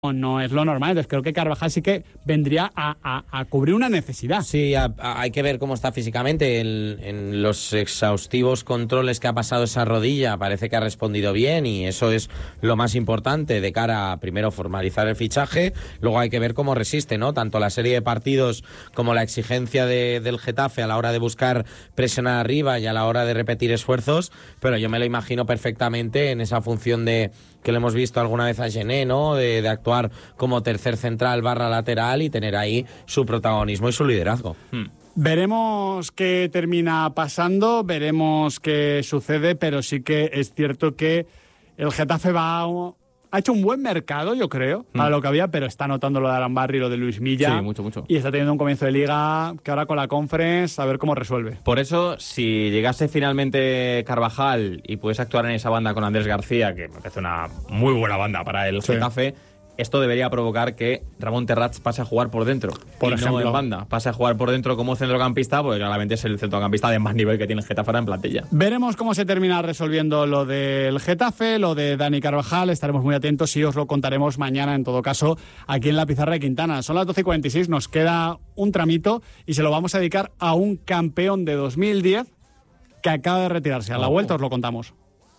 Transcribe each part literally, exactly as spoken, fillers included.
no es lo normal. Entonces creo que Carvajal sí que vendría a, a, a cubrir una necesidad. Sí, a, a, hay que ver cómo está físicamente. El, en los exhaustivos controles que ha pasado esa rodilla parece que ha respondido bien, y eso es lo más importante de cara a, primero, formalizar el fichaje. Luego hay que ver cómo resiste, ¿no? Tanto la serie de partidos como la exigencia de, del Getafe a la hora de buscar presionar arriba y a la hora de repetir esfuerzos, pero yo me lo imagino perfectamente en esa función de que lo hemos visto alguna vez a Gené, ¿no? De, de actuar como tercer central barra lateral y tener ahí su protagonismo y su liderazgo. Hmm. Veremos qué termina pasando, veremos qué sucede, pero sí que es cierto que el Getafe va a, ha hecho un buen mercado, yo creo, para mm. lo que había, pero está notando lo de Arambarri y lo de Luis Milla. Sí, mucho, mucho. Y está teniendo un comienzo de liga que ahora con la Conference a ver cómo resuelve. Por eso, si llegase finalmente Carvajal y pudiese actuar en esa banda con Andrés García, que me parece una muy buena banda para el sí. Getafe, esto debería provocar que Ramón Terrats pase a jugar por dentro, por y ejemplo, no en banda. Pase a jugar por dentro como centrocampista, porque claramente es el centrocampista de más nivel que tiene el Getafe ahora en plantilla. Veremos cómo se termina resolviendo lo del Getafe, lo de Dani Carvajal. Estaremos muy atentos y os lo contaremos mañana, en todo caso, aquí en la Pizarra de Quintana. Son las doce y cuarenta y seis, nos queda un tramito y se lo vamos a dedicar a un campeón de dos mil diez que acaba de retirarse. A la vuelta os lo contamos.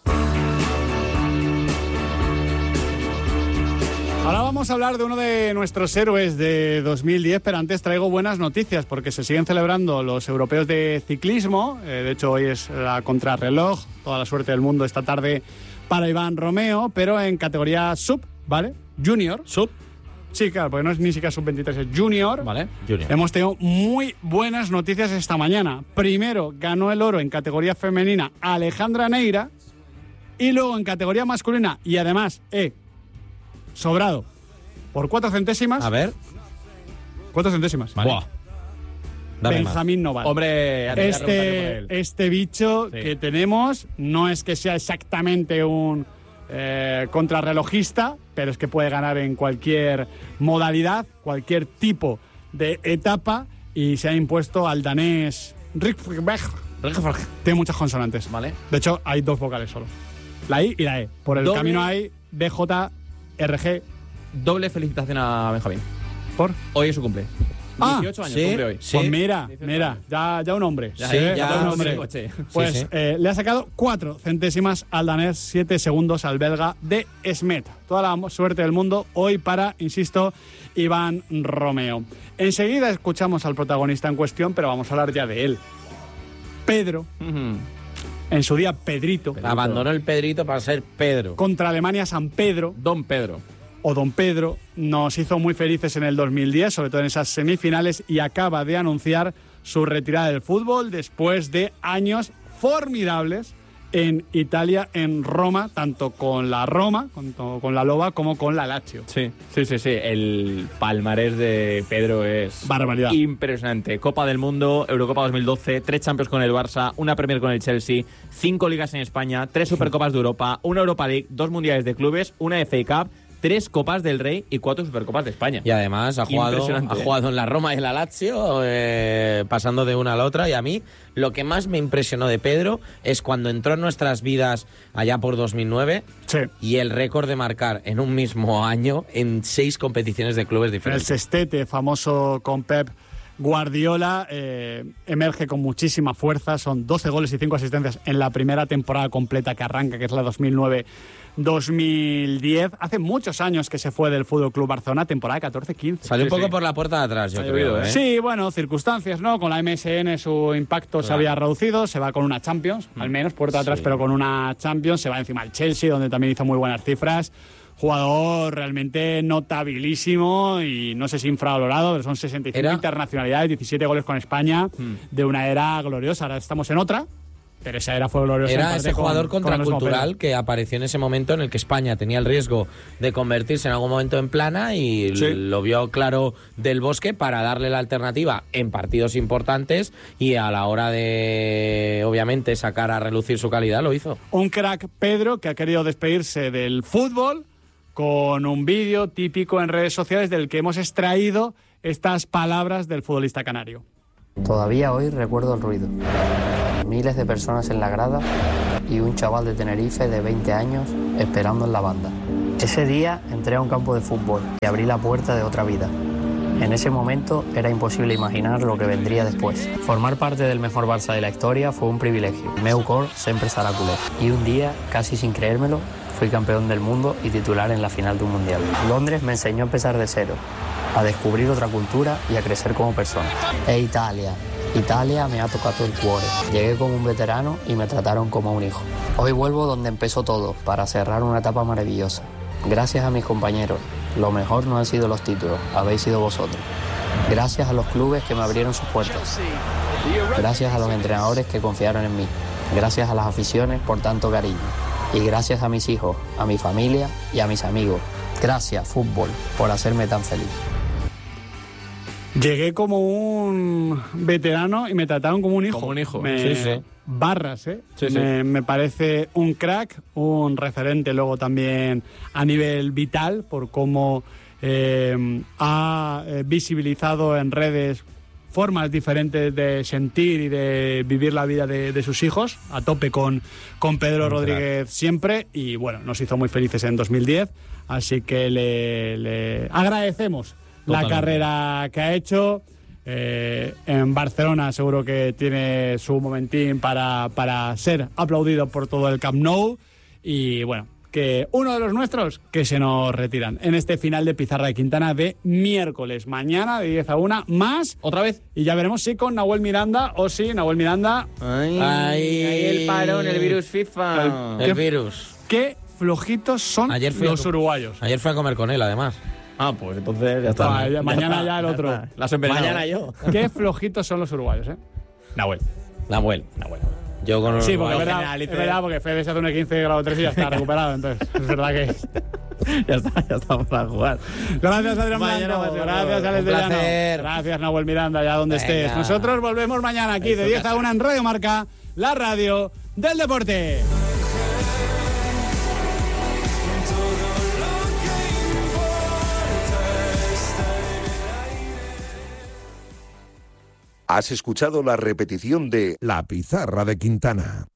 Ahora vamos a hablar de uno de nuestros héroes de dos mil diez, pero antes traigo buenas noticias porque se siguen celebrando los europeos de ciclismo. Eh, de hecho, hoy es la contrarreloj. Toda la suerte del mundo esta tarde para Iván Romeo, pero en categoría sub, ¿vale? Junior. Sub. Sí, claro, porque no es ni siquiera sub veintitrés, es junior. Vale, junior. Hemos tenido muy buenas noticias esta mañana. Primero, ganó el oro en categoría femenina Alejandra Neira, y luego en categoría masculina, y además, eh, sobrado por cuatro centésimas. A ver. Cuatro centésimas. Vale. Buah. Benjamín Noval. Hombre, este, este bicho sí. que tenemos no es que sea exactamente un eh, contrarrelojista, pero es que puede ganar en cualquier modalidad, cualquier tipo de etapa, y se ha impuesto al danés Rikberg. Tiene muchas consonantes. Vale. De hecho, hay dos vocales solo. La I y la E. Por el Doble. camino hay B J R G. Doble felicitación a Benjamín. ¿Por? Hoy es su cumple. Ah, dieciocho años ¿sí? cumple hoy. Sí. Pues mira, mira, ya, ya un hombre. Ya, sí, ya, ya un hombre. Sí, pues sí, sí. Eh, le ha sacado cuatro centésimas al danés, siete segundos al belga de Smet. Toda la suerte del mundo hoy para, insisto, Iván Romeo. Enseguida escuchamos al protagonista en cuestión, pero vamos a hablar ya de él. Pedro. Uh-huh. En su día, Pedrito. Pedrito. Abandonó el Pedrito para ser Pedro. Contra Alemania, San Pedro. Don Pedro. O Don Pedro nos hizo muy felices en el dos mil diez, sobre todo en esas semifinales, y acaba de anunciar su retirada del fútbol después de años formidables en Italia, en Roma, tanto con la Roma, tanto con la Loba, como con la Lazio. Sí, sí, sí, sí. El palmarés de Pedro es barbaridad, impresionante. Copa del Mundo, Eurocopa dos mil doce, tres Champions con el Barça, una Premier con el Chelsea, cinco ligas en España, tres Supercopas de Europa, una Europa League, dos Mundiales de Clubes, una F A Cup, tres Copas del Rey y cuatro Supercopas de España. Y además ha jugado, ha jugado en la Roma y en la Lazio, eh, pasando de una a la otra. Y a mí lo que más me impresionó de Pedro es cuando entró en nuestras vidas allá por dos mil nueve, sí, y el récord de marcar en un mismo año en seis competiciones de clubes diferentes. El sextete famoso con Pep Guardiola eh, emerge con muchísima fuerza. Son doce goles y cinco asistencias en la primera temporada completa que arranca, que es la dos mil nueve dos mil diez. Hace muchos años que se fue del F C Barcelona, temporada catorce quince. Salió sí, un poco sí. por la puerta de atrás, yo ha creo. Llovido, ¿eh? Sí, bueno, circunstancias, ¿no? Con la M S N su impacto claro. se había reducido, se va con una Champions, mm. al menos, puerta de atrás, sí. pero con una Champions, se va encima al Chelsea, donde también hizo muy buenas cifras. Jugador realmente notabilísimo y no sé si infravalorado, pero son sesenta y cinco ¿Era? internacionalidades, diecisiete goles con España, mm. de una era gloriosa. Ahora estamos en otra, pero esa era fue gloriosa. Era ese con, jugador con contracultural que apareció en ese momento en el que España tenía el riesgo de convertirse en algún momento en plana, y sí. lo vio claro Del Bosque para darle la alternativa en partidos importantes, y a la hora de, obviamente, sacar a relucir su calidad, lo hizo. Un crack, Pedro, que ha querido despedirse del fútbol con un vídeo típico en redes sociales del que hemos extraído estas palabras del futbolista canario. Todavía hoy recuerdo el ruido. Miles de personas en la grada y un chaval de Tenerife de veinte años esperando en la banda. Ese día entré a un campo de fútbol y abrí la puerta de otra vida. En ese momento era imposible imaginar lo que vendría después. Formar parte del mejor Barça de la historia fue un privilegio. Meu cor sempre serà culer. Y un día, casi sin creérmelo, fui campeón del mundo y titular en la final de un mundial. Londres me enseñó a empezar de cero, a descubrir otra cultura y a crecer como persona. E Italia. Italia me ha tocado el cuore. Llegué como un veterano y me trataron como un hijo. Hoy vuelvo donde empezó todo, para cerrar una etapa maravillosa. Gracias a mis compañeros. Lo mejor no han sido los títulos, habéis sido vosotros. Gracias a los clubes que me abrieron sus puertas. Gracias a los entrenadores que confiaron en mí. Gracias a las aficiones por tanto cariño. Y gracias a mis hijos, a mi familia y a mis amigos. Gracias, fútbol, por hacerme tan feliz. Llegué como un veterano y me trataron como un hijo. Como un hijo, me... sí, sí. Barras, ¿eh? Sí, sí. Me, me parece un crack, un referente luego también a nivel vital por cómo eh, ha eh, visibilizado en redes formas diferentes de sentir y de vivir la vida de, de sus hijos, a tope con, con Pedro Rodríguez siempre, y bueno, nos hizo muy felices en dos mil diez, así que le, le agradecemos Totalmente. La carrera que ha hecho. Eh, en Barcelona seguro que tiene su momentín para, para ser aplaudido por todo el Camp Nou, y bueno, que uno de los nuestros que se nos retiran en este final de Pizarra de Quintana de miércoles, mañana de diez a una, más otra vez, y ya veremos si con Nahuel Miranda o si Nahuel Miranda ay, ay, ay el parón, el virus FIFA, el, el virus. Qué flojitos son ayer los uruguayos. Ayer fui a comer con él, además. Ah, pues entonces ya está. Ah, ya, ya mañana está, ya el otro. Ya Las mañana yo. Qué flojitos son los uruguayos, ¿eh? Nahuel. Nahuel. Nahuel. Yo con sí, porque es verdad, es verdad, porque Fede se hace un quince grado tres y ya está recuperado, entonces es verdad que... ya está, ya está para jugar. Gracias, Adrián Blanco. Gracias, Alex de Llano. Gracias, Nahuel Miranda, ya donde Venga. estés. Nosotros volvemos mañana aquí de diez a una en Radio Marca, la radio del deporte. Has escuchado la repetición de La Pizarra de Quintana.